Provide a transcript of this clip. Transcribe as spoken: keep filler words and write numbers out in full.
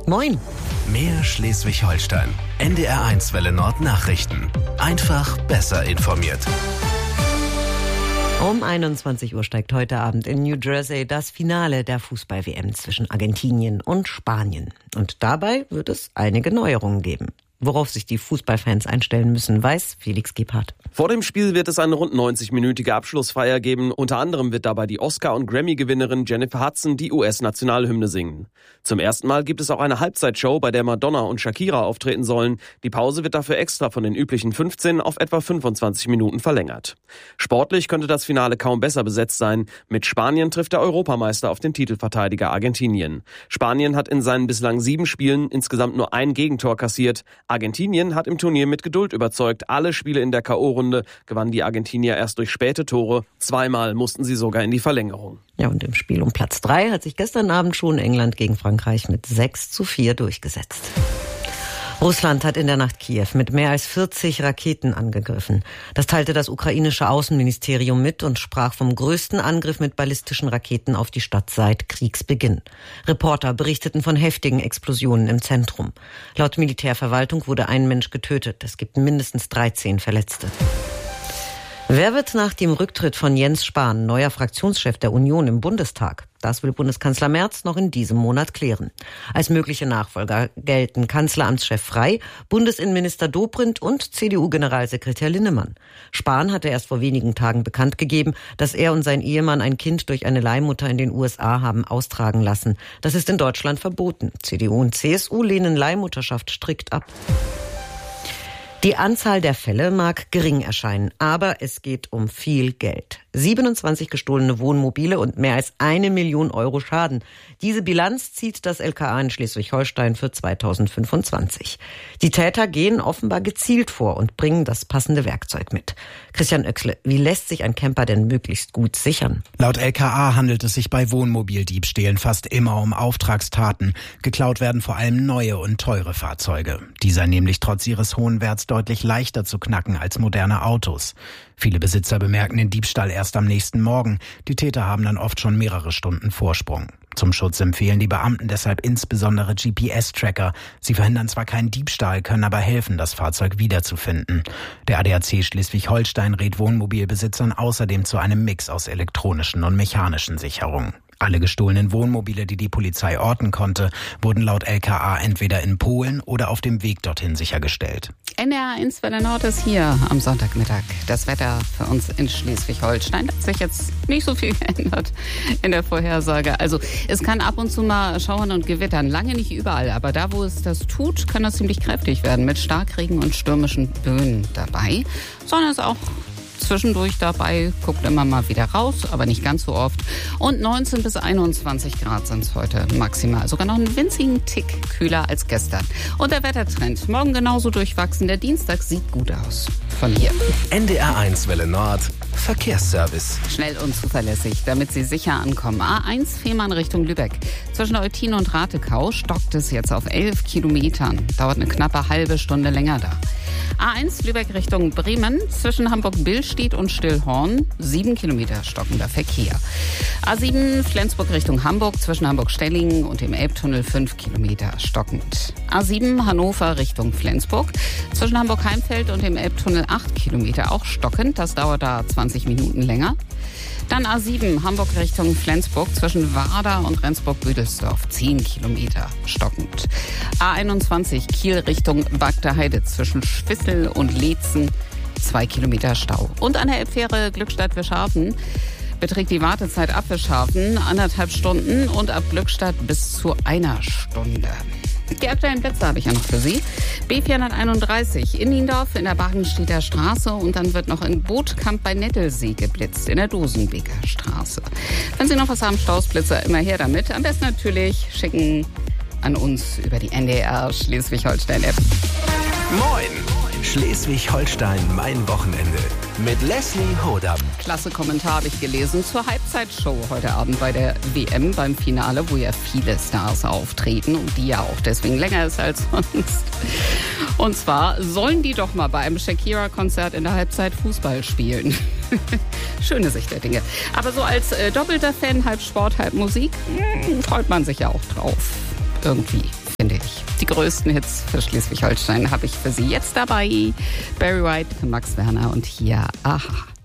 Moin. Mehr Schleswig-Holstein. N D R eins Welle Nord Nachrichten. Einfach besser informiert. Um einundzwanzig Uhr steigt heute Abend in New Jersey das Finale der Fußball-W M zwischen Argentinien und Spanien. Und dabei wird es einige Neuerungen geben. Worauf sich die Fußballfans einstellen müssen, weiß Felix Gebhardt. Vor dem Spiel wird es eine rund neunzig-minütige Abschlussfeier geben. Unter anderem wird dabei die Oscar- und Grammy-Gewinnerin Jennifer Hudson die U S-Nationalhymne singen. Zum ersten Mal gibt es auch eine Halbzeitshow, bei der Madonna und Shakira auftreten sollen. Die Pause wird dafür extra von den üblichen fünfzehn auf etwa fünfundzwanzig Minuten verlängert. Sportlich könnte das Finale kaum besser besetzt sein. Mit Spanien trifft der Europameister auf den Titelverteidiger Argentinien. Spanien hat in seinen bislang sieben Spielen insgesamt nur ein Gegentor kassiert. Argentinien hat im Turnier mit Geduld überzeugt. Alle Spiele in der K O-Runde gewannen die Argentinier erst durch späte Tore. Zweimal mussten sie sogar in die Verlängerung. Ja, und im Spiel um Platz drei hat sich gestern Abend schon England gegen Frankreich mit sechs zu vier durchgesetzt. Russland hat in der Nacht Kiew mit mehr als vierzig Raketen angegriffen. Das teilte das ukrainische Außenministerium mit und sprach vom größten Angriff mit ballistischen Raketen auf die Stadt seit Kriegsbeginn. Reporter berichteten von heftigen Explosionen im Zentrum. Laut Militärverwaltung wurde ein Mensch getötet. Es gibt mindestens dreizehn Verletzte. Wer wird nach dem Rücktritt von Jens Spahn neuer Fraktionschef der Union im Bundestag? Das will Bundeskanzler Merz noch in diesem Monat klären. Als mögliche Nachfolger gelten Kanzleramtschef Frey, Bundesinnenminister Dobrindt und C D U-Generalsekretär Linnemann. Spahn hatte erst vor wenigen Tagen bekannt gegeben, dass er und sein Ehemann ein Kind durch eine Leihmutter in den U S A haben austragen lassen. Das ist in Deutschland verboten. C D U und C S U lehnen Leihmutterschaft strikt ab. Die Anzahl der Fälle mag gering erscheinen, aber es geht um viel Geld. siebenundzwanzig gestohlene Wohnmobile und mehr als eine Million Euro Schaden. Diese Bilanz zieht das L K A in Schleswig-Holstein für zweitausendfünfundzwanzig. Die Täter gehen offenbar gezielt vor und bringen das passende Werkzeug mit. Christian Oechsle, wie lässt sich ein Camper denn möglichst gut sichern? Laut L K A handelt es sich bei Wohnmobildiebstählen fast immer um Auftragstaten. Geklaut werden vor allem neue und teure Fahrzeuge. Die seien nämlich trotz ihres hohen Werts deutlich leichter zu knacken als moderne Autos. Viele Besitzer bemerken den Diebstahl erst am nächsten Morgen. Die Täter haben dann oft schon mehrere Stunden Vorsprung. Zum Schutz empfehlen die Beamten deshalb insbesondere G P S-Tracker. Sie verhindern zwar keinen Diebstahl, können aber helfen, das Fahrzeug wiederzufinden. Der A D A C Schleswig-Holstein rät Wohnmobilbesitzern außerdem zu einem Mix aus elektronischen und mechanischen Sicherungen. Alle gestohlenen Wohnmobile, die die Polizei orten konnte, wurden laut L K A entweder in Polen oder auf dem Weg dorthin sichergestellt. N D R eins Welle Nord ist hier am Sonntagmittag. Das Wetter für uns in Schleswig-Holstein hat sich jetzt nicht so viel geändert in der Vorhersage. Also es kann ab und zu mal schauern und gewittern. Lange nicht überall, aber da, wo es das tut, kann das ziemlich kräftig werden. Mit Starkregen und stürmischen Böen dabei. Sonne ist auch zwischendurch dabei, guckt immer mal wieder raus, aber nicht ganz so oft. Und neunzehn bis einundzwanzig Grad sind es heute maximal. Sogar noch einen winzigen Tick kühler als gestern. Und der Wettertrend, morgen genauso durchwachsen. Der Dienstag sieht gut aus. Von hier. N D R eins Welle Nord Verkehrsservice. Schnell und zuverlässig, damit Sie sicher ankommen. A eins Fehmarn Richtung Lübeck. Zwischen Eutin und Ratekau stockt es jetzt auf elf Kilometern. Dauert eine knappe halbe Stunde länger da. A eins Lübeck Richtung Bremen. Zwischen Hamburg-Billstedt und Stillhorn. sieben Kilometer stockender Verkehr. A sieben Flensburg Richtung Hamburg. Zwischen Hamburg-Stellingen und dem Elbtunnel fünf Kilometer stockend. A sieben Hannover Richtung Flensburg. Zwischen Hamburg-Heimfeld und dem Elbtunnel acht Kilometer auch stockend. Das dauert da zwanzig Minuten länger. Dann A sieben Hamburg Richtung Flensburg zwischen Warda und Rendsburg-Büdelsdorf zehn Kilometer stockend. A einundzwanzig Kiel Richtung Bagder Heide zwischen Schwissel und Leetzen zwei Kilometer Stau. Und an der Elbfähre Glückstadt-Wischhafen beträgt die Wartezeit ab Wischhafen anderthalb Stunden und ab Glückstadt bis zu einer Stunde. Die aktuellen Plätze habe ich ja noch für Sie. B vierhunderteinunddreißig in Niendorf in der Bagenstedter Straße und dann wird noch in Bootkamp bei Nettelsee geblitzt in der Dosenbeker Straße. Wenn Sie noch was haben, Stausblitzer, immer her damit. Am besten natürlich schicken an uns über die N D R Schleswig-Holstein-App. Moin! Schleswig-Holstein, mein Wochenende. Mit Leslie Hodam. Klasse Kommentar habe ich gelesen zur Halbzeitshow heute Abend bei der W M beim Finale, wo ja viele Stars auftreten und die ja auch deswegen länger ist als sonst. Und zwar sollen die doch mal bei einem Shakira-Konzert in der Halbzeit Fußball spielen. Schöne Sicht der Dinge. Aber so als äh, doppelter Fan, halb Sport, halb Musik, mh, freut man sich ja auch drauf. Irgendwie, finde ich. Die größten Hits für Schleswig-Holstein habe ich für Sie jetzt dabei. Barry White, Max Werner und hier Aha.